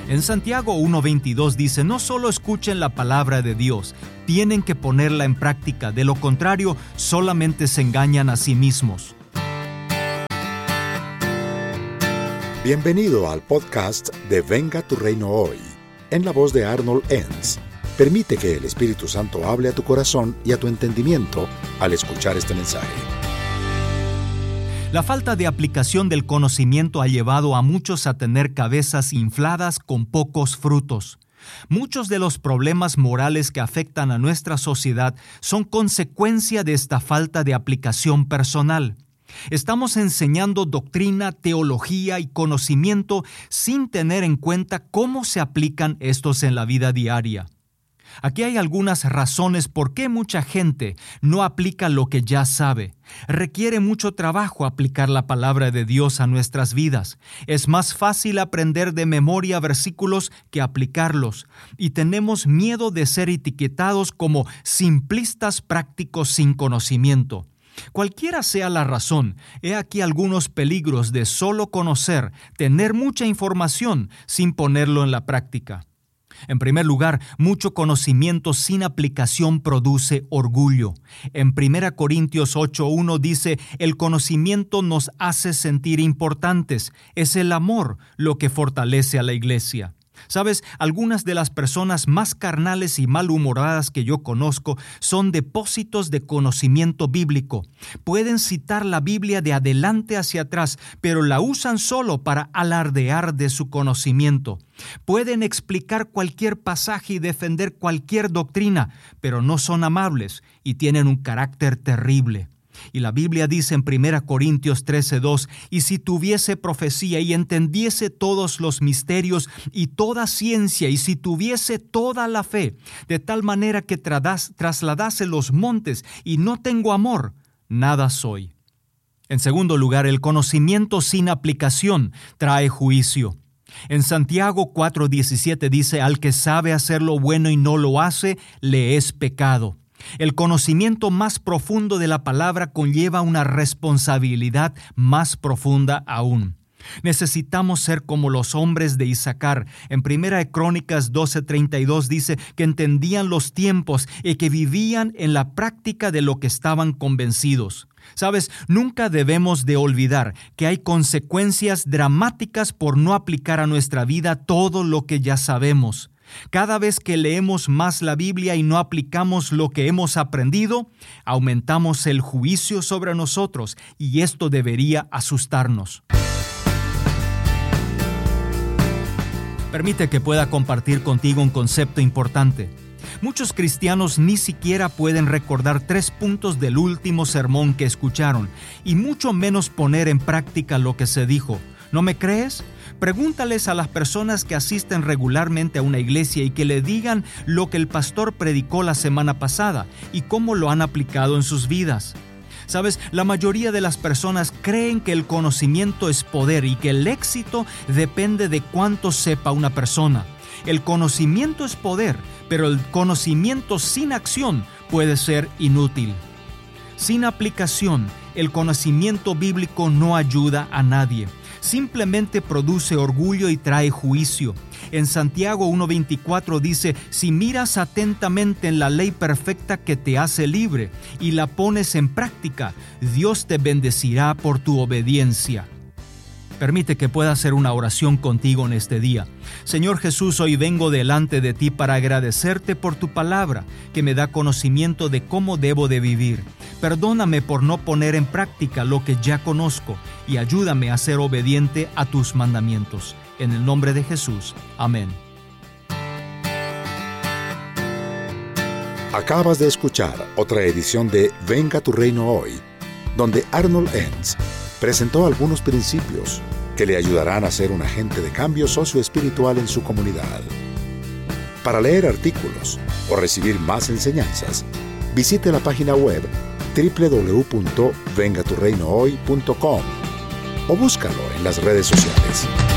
En Santiago 1:22 dice, no solo escuchen la palabra de Dios, tienen que ponerla en práctica, de lo contrario, solamente se engañan a sí mismos. Bienvenido al podcast de Venga tu Reino Hoy, en la voz de Arnold Enns. Permite que el Espíritu Santo hable a tu corazón y a tu entendimiento al escuchar este mensaje. La falta de aplicación del conocimiento ha llevado a muchos a tener cabezas infladas con pocos frutos. Muchos de los problemas morales que afectan a nuestra sociedad son consecuencia de esta falta de aplicación personal. Estamos enseñando doctrina, teología y conocimiento sin tener en cuenta cómo se aplican estos en la vida diaria. Aquí hay algunas razones por qué mucha gente no aplica lo que ya sabe. Requiere mucho trabajo aplicar la palabra de Dios a nuestras vidas. Es más fácil aprender de memoria versículos que aplicarlos. Y tenemos miedo de ser etiquetados como simplistas prácticos sin conocimiento. Cualquiera sea la razón, he aquí algunos peligros de solo conocer, tener mucha información sin ponerlo en la práctica. En primer lugar, mucho conocimiento sin aplicación produce orgullo. En 1 Corintios 8:1 dice, el conocimiento nos hace sentir importantes. Es el amor lo que fortalece a la iglesia. ¿Sabes? Algunas de las personas más carnales y malhumoradas que yo conozco son depósitos de conocimiento bíblico. Pueden citar la Biblia de adelante hacia atrás, pero la usan solo para alardear de su conocimiento. Pueden explicar cualquier pasaje y defender cualquier doctrina, pero no son amables y tienen un carácter terrible. Y la Biblia dice en 1 Corintios 13:2, y si tuviese profecía y entendiese todos los misterios y toda ciencia, y si tuviese toda la fe, de tal manera que trasladase los montes y no tengo amor, nada soy. En segundo lugar, el conocimiento sin aplicación trae juicio. En Santiago 4:17 dice, al que sabe hacer lo bueno y no lo hace, le es pecado. El conocimiento más profundo de la palabra conlleva una responsabilidad más profunda aún. Necesitamos ser como los hombres de Isacar. En 1 Crónicas 12:32 dice que entendían los tiempos y que vivían en la práctica de lo que estaban convencidos. ¿Sabes? Nunca debemos de olvidar que hay consecuencias dramáticas por no aplicar a nuestra vida todo lo que ya sabemos. Cada vez que leemos más la Biblia y no aplicamos lo que hemos aprendido, aumentamos el juicio sobre nosotros y esto debería asustarnos. Permite que pueda compartir contigo un concepto importante. Muchos cristianos ni siquiera pueden recordar 3 puntos del último sermón que escucharon y mucho menos poner en práctica lo que se dijo. ¿No me crees? Pregúntales a las personas que asisten regularmente a una iglesia y que le digan lo que el pastor predicó la semana pasada y cómo lo han aplicado en sus vidas. ¿Sabes? La mayoría de las personas creen que el conocimiento es poder y que el éxito depende de cuánto sepa una persona. El conocimiento es poder, pero el conocimiento sin acción puede ser inútil. Sin aplicación, el conocimiento bíblico no ayuda a nadie. Simplemente produce orgullo y trae juicio. En Santiago 1:24 dice, si miras atentamente en la ley perfecta que te hace libre y la pones en práctica, Dios te bendecirá por tu obediencia. Permite que pueda hacer una oración contigo en este día. Señor Jesús, hoy vengo delante de ti para agradecerte por tu palabra, que me da conocimiento de cómo debo de vivir. Perdóname por no poner en práctica lo que ya conozco y ayúdame a ser obediente a tus mandamientos. En el nombre de Jesús. Amén. Acabas de escuchar otra edición de Venga tu Reino Hoy, donde Arnold Enns presentó algunos principios que le ayudarán a ser un agente de cambio socioespiritual en su comunidad. Para leer artículos o recibir más enseñanzas, visite la página web www.vengaturreinohoy.com o búscalo en las redes sociales.